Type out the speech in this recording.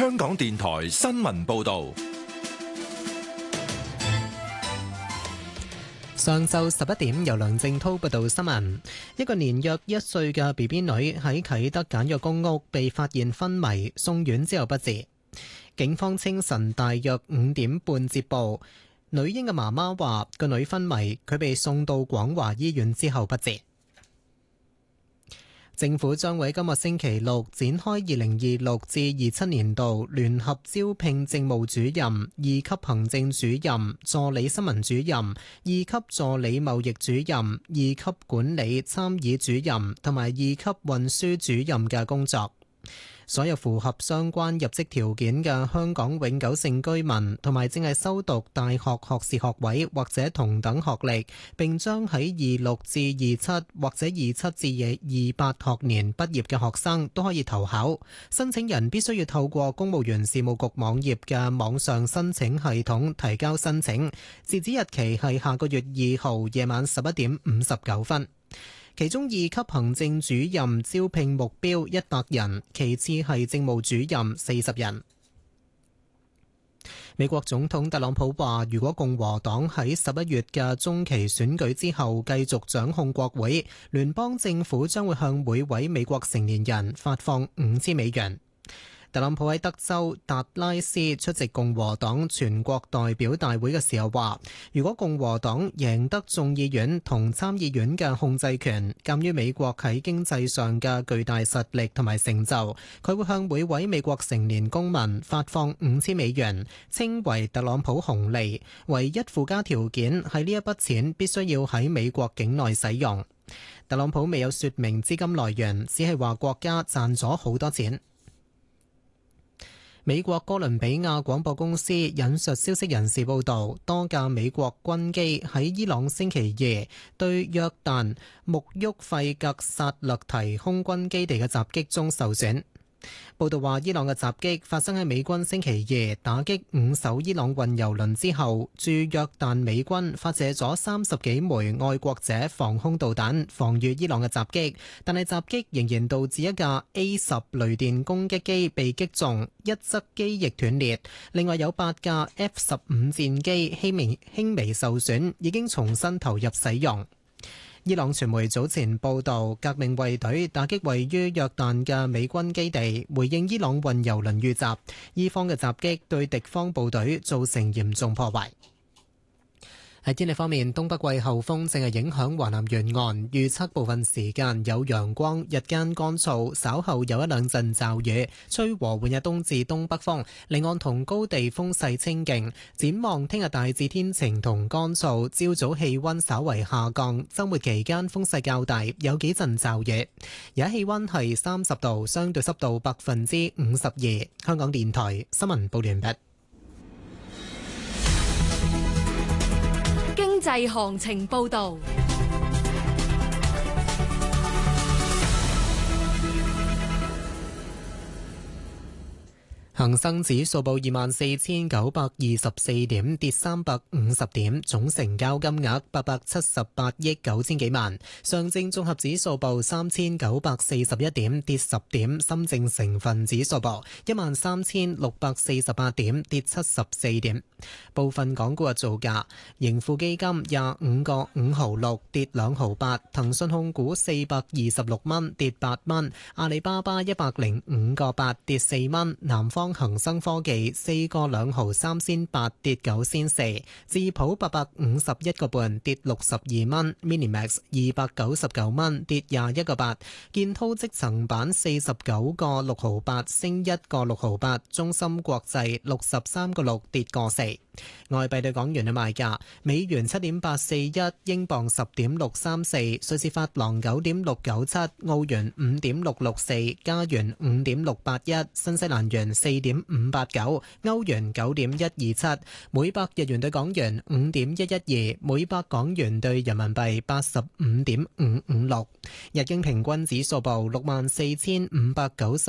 香港電台新聞報道。 上晝11點，由梁正濤報道新聞。一個年約1歲嘅 BB 女喺啟德簡約公屋被發現昏迷，送院之後不治。警方清晨大約5點半接報，女嬰嘅媽媽話個女昏迷，佢被送到廣華醫院之後不治。政府將會今日星期六展開2026至27年度聯合招聘政務主任、2級行政主任、助理新聞主任、2級助理貿易主任、2級管理參議主任同埋2級運輸主任嘅工作。所有符合相關入職條件嘅香港永久性居民，同埋正係修讀大學學士學位或者同等學歷，並將喺26至27或者27至28學年畢業嘅學生都可以投考。申請人必須要透過公務員事務局網頁嘅網上申請系統提交申請，截止日期係下個月2號夜晚11點59分。其中2級行政主任招聘目標100人，其次係政務主任40人。美國總統特朗普話，如果共和黨喺11月嘅中期選舉之後繼續掌控國會，聯邦政府將會向每位美國成年人發放$5000。特朗普喺德州達拉斯出席共和黨全國代表大會嘅時候話，如果共和黨贏得眾議院同參議院嘅控制權，鑑於美國喺經濟上嘅巨大實力同埋成就，佢會向每位美國成年公民發放$5000，稱為特朗普紅利。唯一附加條件係呢一筆錢必須要喺美國境內使用。特朗普未有說明資金來源，只係話國家賺咗好多錢。美國哥倫比亞廣播公司引述消息人士報道，多架美國軍機喺伊朗星期2對約旦穆沃費格薩勒提空軍基地嘅襲擊中受損。報道話，伊朗嘅襲擊發生喺美軍星期2打擊5艘伊朗運油輪之後，駐約旦美軍發射咗30幾枚愛國者防空導彈防禦伊朗嘅襲擊，但係襲擊仍然導致一架 A10 雷電攻擊機被擊中，一側機翼斷裂。另外有8架 F-15 戰機輕微受損，已經重新投入使用。伊朗傳媒早前報道，革命衛隊打擊位於約旦嘅美軍基地，回應伊朗運油輪遇襲。伊方嘅襲擊對敵方部隊造成嚴重破壞。喺天氣方面，東北季候風正係影響華南沿岸，預測部分時間有陽光，日間乾燥，稍後有一兩陣驟雨，吹和緩嘅東至東北風，離岸同高地風勢清勁。展望聽日大致天晴同乾燥，朝早氣溫稍為下降，週末期間風勢較大，有幾陣驟雨。而家氣溫係30度，相對濕度52%。香港電台新聞報完畢。 經濟行情報道。 恒生指數報24,924點，跌350點，總成交金額878億9千幾萬。上證綜合指數報3,941點，跌10點。深證成分指數報13,648點，跌74點。部分港股嘅造價：盈富基金25個5毫6，跌2毫8；騰訊控股426蚊，跌8蚊；阿里巴巴105個8，跌4蚊；南方恒生科技4個2毫3仙8，跌9仙4；智普851個半，跌62蚊；Minimax 299蚊，跌21個8；建滔積層板49個6毫8，升1個6毫8；中芯國際63個6，跌個4。外幣對港元嘅賣價：美元7.841，英鎊10.634，瑞士法郎9.697，澳元5.664，加元5.681，新西蘭元4.589，歐元9.127，每百日元對港元5.112，每百港元對人民幣85.556。日經平均指數報64,590。